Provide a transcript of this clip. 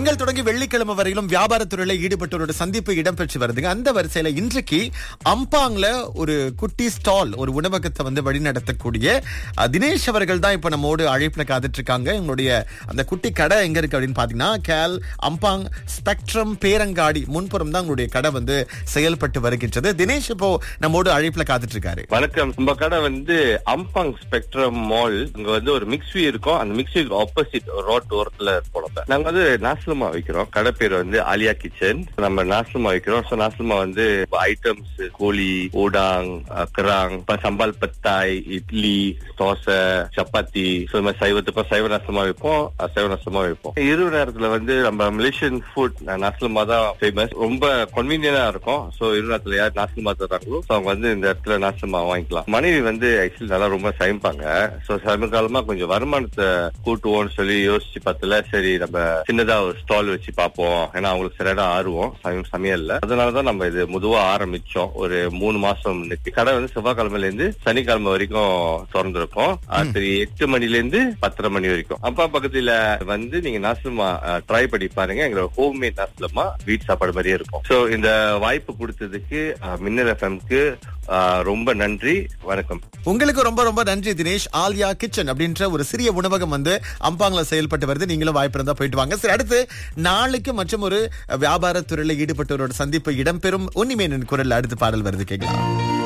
திங்கள் தொடங்கி வெள்ளிக்கிழமை வரையிலும் வியாபாரத்துறையில ஈடுபட்டவரோட சந்திப்பு இடம்பெற்று வருதுங்க. அந்த வரிசையில இன்றைக்கு அம்பாங்ல ஒரு குட்டி ஸ்டால், ஒரு உணவகத்தை வழிநடத்தக்கூடிய தினேஷ் அவர்கள் தான் இப்ப நம்மோடு அழைப்புல காத்துட்டு இருக்காங்க. எங்களுடைய அந்த குட்டி கடை எங்க இருக்கு அப்படின்னு பாத்தீங்கன்னா கேல் அம்பாங் ஸ்பெக்ட்ரம் பேரங்காடி முன்புறம் தான் உங்களுடைய கடை செயல்பட்டு வருகின்றது. தினேஷ் இப்போ நம்மோடு அழைப்புல காத்துட்டு இருக்காரு. வணக்கம். நம்ம கடை அம்பாங் ஸ்பெக்ட்ரம் மால். அங்க ஒரு மிக்ஸ்வி இருக்கும். அந்த மிக்ஸ்வி ஆப்போசிட் ரோட் ஓரத்துல போல நாங்க நாஸ்லமா வைக்கிறோம். கடை பேர் ஆலியா கிச்சன். நம்ம நாஸ்லமா வைக்கிறோம். நாஸ்லமா ஐட்டம்ஸ் கோழி, ஊடாங், கராங், சம்பால் பத்தாய், இட்லி, தோசை, சப்பாத்தி, சைவ நாஸ்லமா வைப்போம், அசைவ நாஸ்லமா வைப்போம். இரவு நேரத்துல நம்ம மலேசியன் ஃபுட் நாஸ்லமா தான் ஃபேமஸ். ரொம்ப கன்வீனியன்டா இருக்கும். இரவு நேரத்துல யார் நாஸ்லமா தர்றாங்களோ அவங்க இந்த இடத்துல நாஸ்லமா வாங்கிக்கலாம். மனைவி ஆக்சுவலி நல்லா ரொம்ப சமைப்பாங்க. சமீபகாலமா கொஞ்சம் வருமானத்தை கூட்டுவோம்னு சொல்லி யோசிச்சு பார்த்தல, சரி நம்ம சின்னதா ஒரு ஸ்டால் வச்சு பார்ப்போம். ஏன்னா அவங்களுக்கு சரியான ஆர்வம் சமையல்ல. அதனாலதான் நம்ம இது முதுவா ஆரம்பிச்சோம். ஒரு 3 மாசம் கடை செவ்வாய்க்கிழமையில இருந்து சனிக்கிழமை வரைக்கும் திறந்திருக்கும். ராத்திரி 8 மணில இருந்து 10:30 மணி வரைக்கும். அப்பா பக்கத்துல நீங்க நாஸ்லமா ட்ரை பண்ணி பாருங்க. எங்களோட ஹோம்மேட் நாஸ்லமா வீட்டு சாப்பாடு மாதிரியே இருக்கும். சோ இந்த வாய்ப்பு கொடுத்ததுக்கு மின்னல் எஃப்எம்க்கு ரொம்ப நன்றி. வணக்கம். உங்களுக்கு ரொம்ப ரொம்ப நன்றி தினேஷ். ஆலியா கிச்சன் அப்படின்ற ஒரு சிறிய உணவகம் அம்பாங்ல செயல்பட்டு வருது. நீங்களும் வாய்ப்பு இருந்தா போயிட்டு வாங்க. சரி, அடுத்து நாளைக்கு மற்றும் ஒரு வியாபார துறையில ஈடுபட்டவரோட சந்திப்பு இடம்பெறும். உன்னிமேனன் குரல் அடுத்து பாடல் வருது, கேட்கலாம்.